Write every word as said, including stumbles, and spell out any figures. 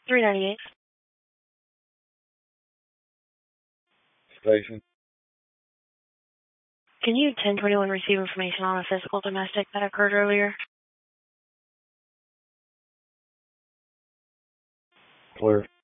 three ninety-eight. Station. Can you ten twenty-one receive information on a physical domestic that occurred earlier? Clear.